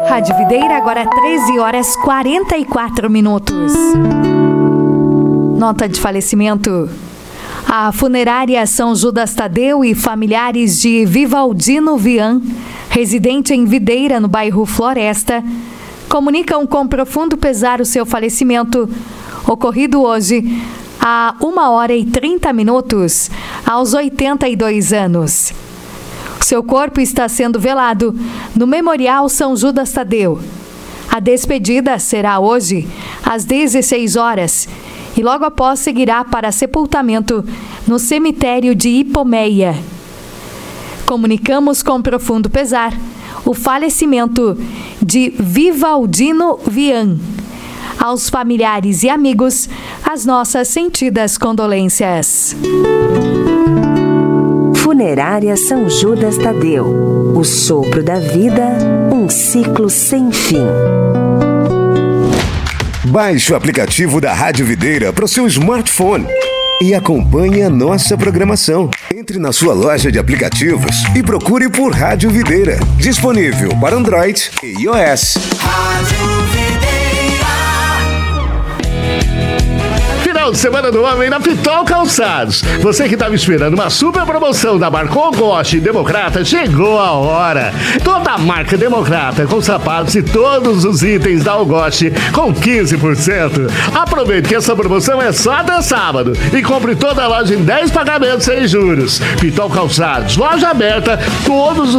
Rádio Videira, agora 13h44. Nota de falecimento. A funerária São Judas Tadeu e familiares de Vivaldino Vian, residente em Videira, no bairro Floresta, comunicam com profundo pesar o seu falecimento, ocorrido hoje, há 1h30, aos 82 anos. Seu corpo está sendo velado no Memorial São Judas Tadeu. A despedida será hoje, às 16 horas, e logo após seguirá para sepultamento no cemitério de Ipomeia. Comunicamos com profundo pesar o falecimento de Vivaldino Vian. Aos familiares e amigos, as nossas sentidas condolências. Funerária São Judas Tadeu. O sopro da vida, um ciclo sem fim. Baixe o aplicativo da Rádio Videira para o seu smartphone e acompanhe a nossa programação. Entre na sua loja de aplicativos e procure por Rádio Videira. Disponível para Android e iOS. Rádio Videira. Final de semana do homem na Pitol Calçados. Você que estava esperando uma super promoção da marca Ogoshi Democrata, chegou a hora. Toda a marca Democrata com sapatos e todos os itens da Ogoshi com 15%. Aproveite que essa promoção é só até sábado e compre toda a loja em 10 pagamentos sem juros. Pitol Calçados, loja aberta todos os